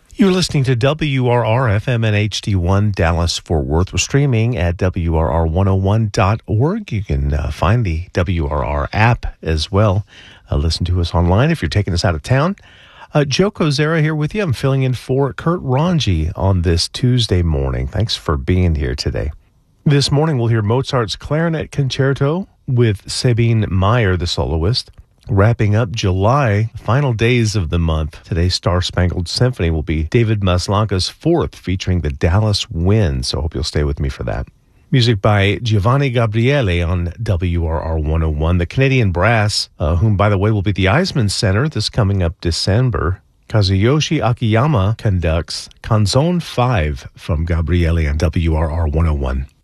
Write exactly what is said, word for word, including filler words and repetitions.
You're listening to W R R F M and H D one Dallas Fort Worth. We're streaming at W R R one oh one dot org. You can uh, find the W R R app as well. Uh, listen to us online if you're taking us out of town. Uh, Joe Kozera here with you. I'm filling in for Kurt Ranji on this Tuesday morning. Thanks for being here today. This morning we'll hear Mozart's Clarinet Concerto with Sabine Meyer, the soloist. Wrapping up July, final days of the month. Today's Star-Spangled Symphony will be David Maslanka's fourth, featuring the Dallas Wind, so I hope you'll stay with me for that. Music by Giovanni Gabriele on W R R one oh one. The Canadian Brass, uh, whom, by the way, will be the Eisman Center this coming up December. Kazuyoshi Akiyama conducts Canzone five from Gabriele on W R R one oh one.